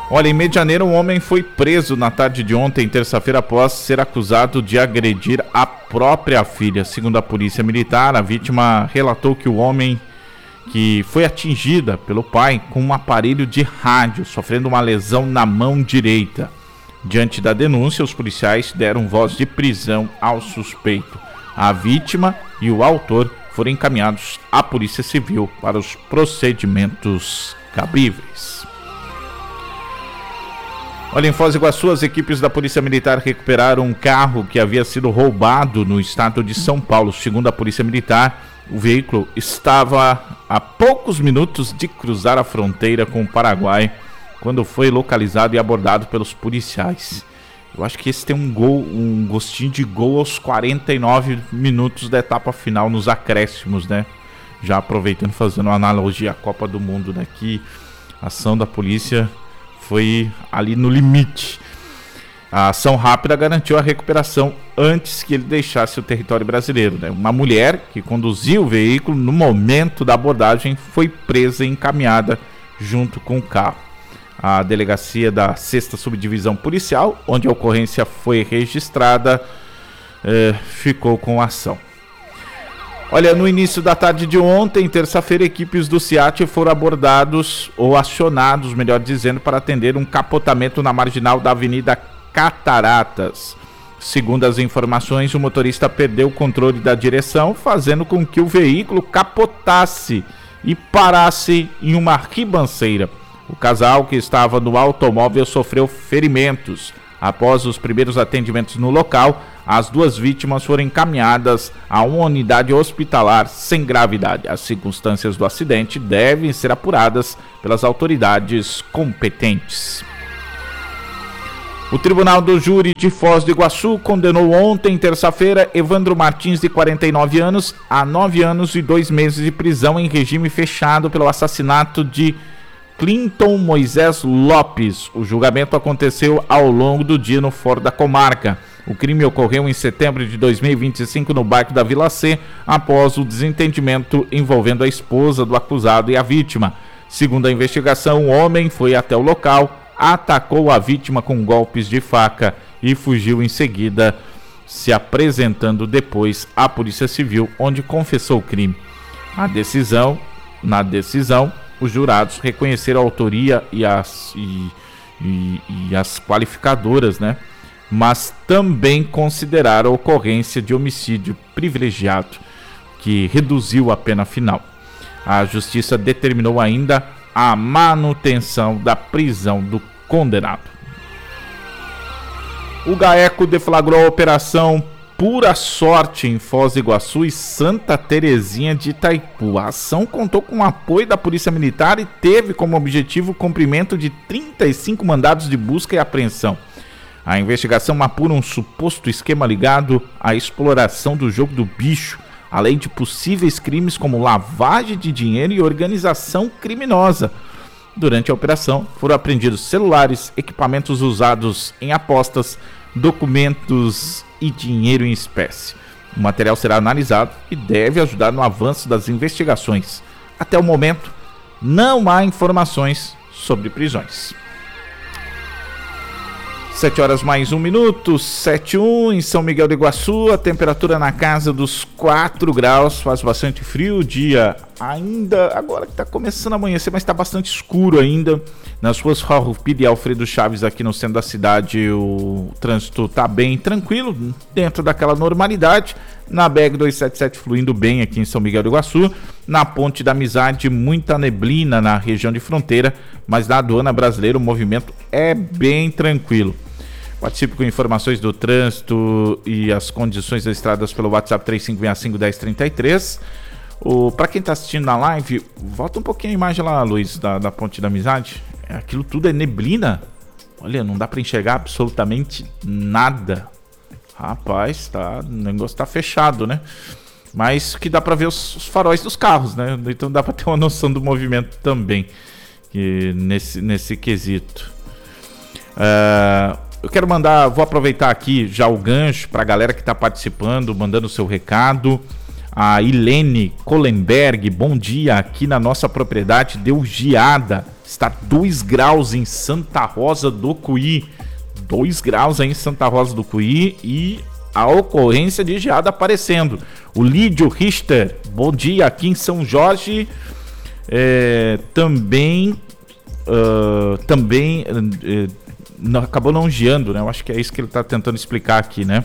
Olha, em Medianeira, um homem foi preso na tarde de ontem, terça-feira, após ser acusado de agredir a própria filha. Segundo a polícia militar, a vítima relatou que o homem que foi atingida pelo pai com um aparelho de rádio, sofrendo uma lesão na mão direita. Diante da denúncia, os policiais deram voz de prisão ao suspeito. A vítima e o autor foram encaminhados à Polícia Civil para os procedimentos cabíveis. Olha, em Foz do Iguaçu, as equipes da Polícia Militar recuperaram um carro que havia sido roubado no estado de São Paulo. Segundo a Polícia Militar, o veículo estava a poucos minutos de cruzar a fronteira com o Paraguai, quando foi localizado e abordado pelos policiais. Eu acho que esse tem um gostinho de gol aos 49 minutos da etapa final, nos acréscimos, né? Já aproveitando, fazendo uma analogia à Copa do Mundo, né? Que a ação da polícia foi ali no limite. A ação rápida garantiu a recuperação antes que ele deixasse o território brasileiro, né? Uma mulher que conduzia o veículo no momento da abordagem foi presa e encaminhada junto com o carro. A delegacia da 6ª Subdivisão Policial, onde a ocorrência foi registrada, ficou com a ação. Olha, no início da tarde de ontem, terça-feira, equipes do SEAT foram abordados, ou acionados, melhor dizendo, para atender um capotamento na marginal da Avenida Cataratas. Segundo as informações, o motorista perdeu o controle da direção, fazendo com que o veículo capotasse e parasse em uma ribanceira. O casal que estava no automóvel sofreu ferimentos. Após os primeiros atendimentos no local, as duas vítimas foram encaminhadas a uma unidade hospitalar sem gravidade. As circunstâncias do acidente devem ser apuradas pelas autoridades competentes. O Tribunal do Júri de Foz do Iguaçu condenou ontem, terça-feira, Evandro Martins, de 49 anos, a 9 anos e 2 meses de prisão em regime fechado pelo assassinato de Clinton Moisés Lopes. O julgamento aconteceu ao longo do dia no Fórum da Comarca. O crime ocorreu em setembro de 2025 no bairro da Vila C, após o desentendimento envolvendo a esposa do acusado e a vítima. Segundo a investigação, o homem foi até o local, atacou a vítima com golpes de faca e fugiu em seguida, se apresentando depois à Polícia Civil, onde confessou o crime. Na decisão, os jurados reconheceram a autoria e as qualificadoras, né? Mas também consideraram a ocorrência de homicídio privilegiado, que reduziu a pena final. A justiça determinou ainda a manutenção da prisão do condenado. O GAECO deflagrou a operação Pura Sorte em Foz do Iguaçu e Santa Terezinha de Itaipu. A ação contou com o apoio da Polícia Militar e teve como objetivo o cumprimento de 35 mandados de busca e apreensão. A investigação apura um suposto esquema ligado à exploração do jogo do bicho, além de possíveis crimes como lavagem de dinheiro e organização criminosa. Durante a operação, foram apreendidos celulares, equipamentos usados em apostas, documentos e dinheiro em espécie. O material será analisado e deve ajudar no avanço das investigações. Até o momento, não há informações sobre prisões. 7 horas mais 1 minuto, 7:01 em São Miguel do Iguaçu, a temperatura na casa dos 4 graus, faz bastante frio, o dia ainda, agora que está começando a amanhecer, mas está bastante escuro ainda. Nas ruas Farroupilha e Alfredo Chaves aqui no centro da cidade, o trânsito está bem tranquilo, dentro daquela normalidade. Na BR-277 fluindo bem aqui em São Miguel do Iguaçu. Na Ponte da Amizade, muita neblina na região de fronteira, mas na aduana brasileira o movimento é bem tranquilo. Participe com informações do trânsito e as condições das estradas pelo WhatsApp 3565-1033. Para quem está assistindo na live, volta um pouquinho a imagem lá, Luiz, da Ponte da Amizade. Aquilo tudo é neblina. Olha, não dá para enxergar absolutamente nada. Rapaz, o negócio tá fechado, né? Mas que dá para ver os faróis dos carros, né? Então dá para ter uma noção do movimento também nesse quesito. Eu quero vou aproveitar aqui já o gancho para a galera que está participando, mandando o seu recado. A Ilene Kohlenberg, bom dia, aqui na nossa propriedade deu geada, Está 2 graus em Santa Rosa do Cuí. 2 graus aí em Santa Rosa do Cuí e a ocorrência de geada aparecendo. O Lídio Richter, bom dia, aqui em São Jorge. Também acabou não geando, né? Eu acho que é isso que ele está tentando explicar aqui, né?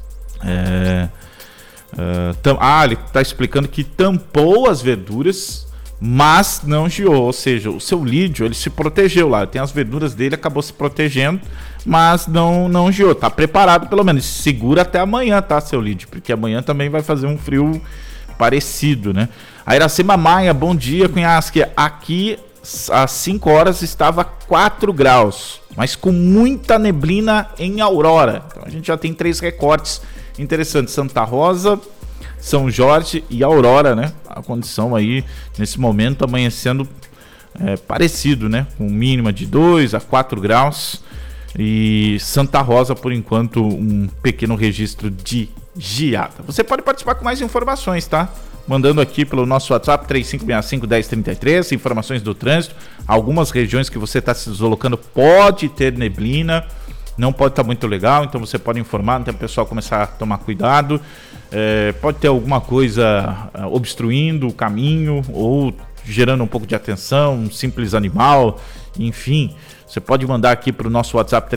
Ele está explicando que tampou as verduras, mas não geou, ou seja, o seu Lídio, ele se protegeu lá, tem as verduras dele, acabou se protegendo, mas não geou, tá preparado pelo menos, segura até amanhã, tá, seu Lídio, porque amanhã também vai fazer um frio parecido, né? A Iracema Maia, bom dia, Cunhasque, aqui às 5 horas estava 4 graus, mas com muita neblina em Aurora, então a gente já tem 3 recortes interessantes, Santa Rosa, São Jorge e Aurora, né? A condição aí, nesse momento, amanhecendo parecido, né? Com mínima de 2 a 4 graus. E Santa Rosa, por enquanto, um pequeno registro de geada. Você pode participar com mais informações, tá? Mandando aqui pelo nosso WhatsApp 3565-1033, informações do trânsito. Algumas regiões que você está se deslocando pode ter neblina. Não pode estar muito legal, então você pode informar, até o pessoal começar a tomar cuidado. Pode ter alguma coisa obstruindo o caminho ou gerando um pouco de atenção, um simples animal, enfim. Você pode mandar aqui para o nosso WhatsApp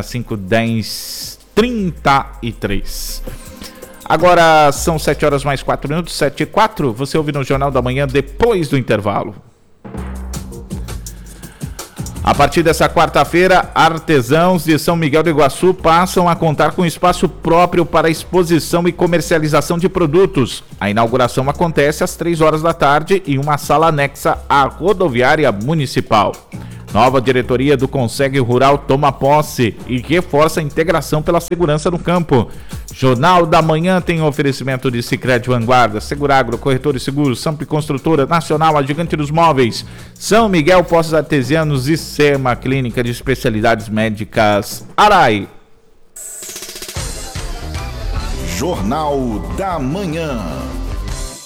3565-1033. Agora são 7 horas mais 4 minutos, 7h04. Você ouve no Jornal da Manhã depois do intervalo. A partir dessa quarta-feira, artesãos de São Miguel do Iguaçu passam a contar com espaço próprio para exposição e comercialização de produtos. A inauguração acontece às 3 horas da tarde em uma sala anexa à rodoviária municipal. Nova diretoria do Conseg Rural toma posse e reforça a integração pela segurança no campo. Jornal da Manhã tem oferecimento de Sicredi Vanguarda, Seguragro, Corretor de Seguros, Samp Construtora Nacional, a Gigante dos Móveis, São Miguel Poços Artesianos e SEMA, Clínica de Especialidades Médicas Arai. Jornal da Manhã.